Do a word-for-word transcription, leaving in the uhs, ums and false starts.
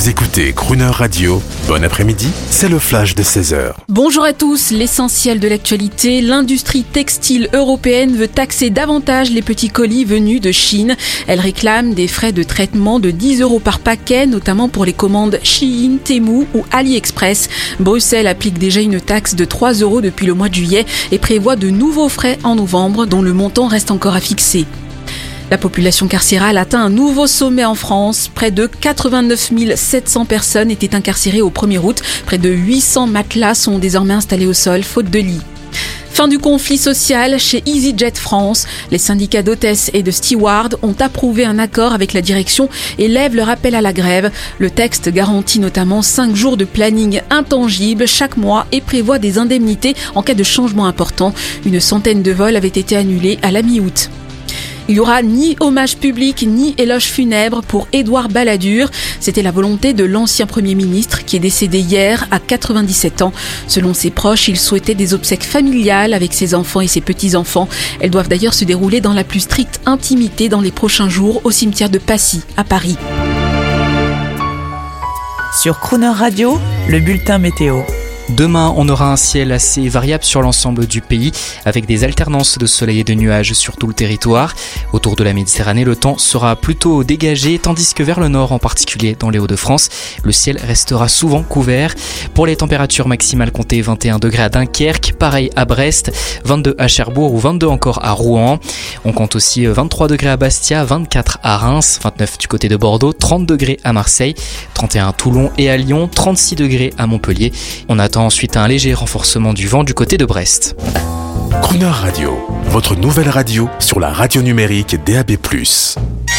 Vous écoutez Crooner Radio. Bon après-midi, c'est le flash de seize heures. Bonjour à tous, l'essentiel de l'actualité. L'industrie textile européenne veut taxer davantage les petits colis venus de Chine. Elle réclame des frais de traitement de dix euros par paquet, notamment pour les commandes Shein, Temu ou AliExpress. Bruxelles applique déjà une taxe de trois euros depuis le mois de juillet et prévoit de nouveaux frais en novembre, dont le montant reste encore à fixer. La population carcérale atteint un nouveau sommet en France. Près de quatre-vingt-neuf mille sept cents personnes étaient incarcérées au premier août. Près de huit cents matelas sont désormais installés au sol, faute de lits. Fin du conflit social chez EasyJet France. Les syndicats d'hôtesses et de stewards ont approuvé un accord avec la direction et lèvent leur appel à la grève. Le texte garantit notamment cinq jours de planning intangible chaque mois et prévoit des indemnités en cas de changement important. Une centaine de vols avaient été annulés à la mi-août. Il n'y aura ni hommage public ni éloge funèbre pour Édouard Balladur. C'était la volonté de l'ancien Premier ministre qui est décédé hier à quatre-vingt-dix-sept ans. Selon ses proches, il souhaitait des obsèques familiales avec ses enfants et ses petits-enfants. Elles doivent d'ailleurs se dérouler dans la plus stricte intimité dans les prochains jours au cimetière de Passy, à Paris. Sur Crooner Radio, le bulletin météo. Demain, on aura un ciel assez variable sur l'ensemble du pays, avec des alternances de soleil et de nuages sur tout le territoire. Autour de la Méditerranée, le temps sera plutôt dégagé, tandis que vers le nord, en particulier dans les Hauts-de-France, le ciel restera souvent couvert. Pour les températures maximales, comptez vingt et un degrés à Dunkerque, pareil à Brest, vingt-deux à Cherbourg ou vingt-deux encore à Rouen. On compte aussi vingt-trois degrés à Bastia, vingt-quatre à Reims, vingt-neuf du côté de Bordeaux, trente degrés à Marseille, trente et un à Toulon et à Lyon, trente-six degrés à Montpellier. On attend ensuite un léger renforcement du vent du côté de Brest. Crooner Radio, votre nouvelle radio sur la radio numérique D A B plus.